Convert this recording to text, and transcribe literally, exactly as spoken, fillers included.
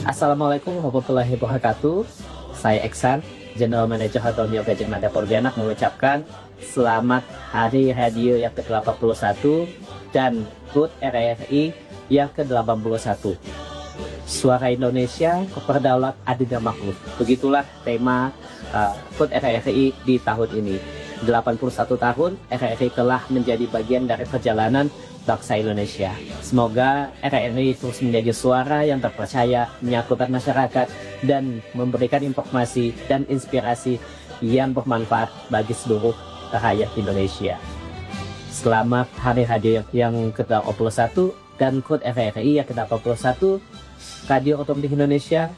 Assalamualaikum warahmatullahi wabarakatuh. Saya Eksan, General Manager Hotel New Gadget Mada Pontianak, mengucapkan selamat Hari Radio yang ke delapan puluh satu dan H U T R I R I yang ke delapan puluh satu. Suara Indonesia, Berdaulat, Adil dan Makmur. Begitulah tema uh, H U T R I R I di tahun ini. delapan puluh satu tahun R I R I telah menjadi bagian dari perjalanan bangsa Indonesia. Semoga R I R I terus menjadi suara yang terpercaya, menyatukan masyarakat, dan memberikan informasi dan inspirasi yang bermanfaat bagi seluruh rakyat Indonesia. Selamat Hari Radio yang ke delapan puluh satu dan H U T R I R I yang ke delapan puluh satu. Radio Otomotif Indonesia